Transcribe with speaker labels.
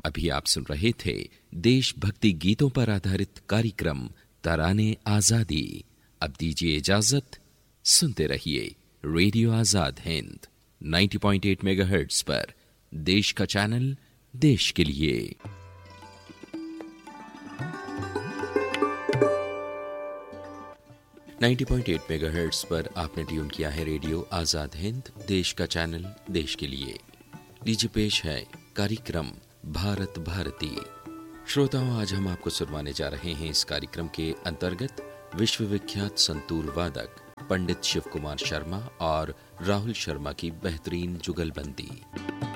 Speaker 1: अभी आप सुन रहे थे देशभक्ति गीतों पर आधारित कार्यक्रम तराने आजादी। अब दीजिए इजाजत, सुनते रहिए रेडियो आजाद हिंद 90.8 मेगाहर्ट्ज पर, देश का चैनल, देश के लिए। नाइन्टी पॉइंट 8 मेगाहर्ट्ज पर आपने ट्यून किया है रेडियो आजाद हिंद, देश का चैनल, देश के लिए। लीजिए पेश है कार्यक्रम भारत भारती। श्रोताओं, आज हम आपको सुनवाने जा रहे हैं इस कार्यक्रम के अंतर्गत विश्वविख्यात संतूर वादक पंडित शिव कुमार शर्मा और राहुल शर्मा की बेहतरीन जुगलबंदी।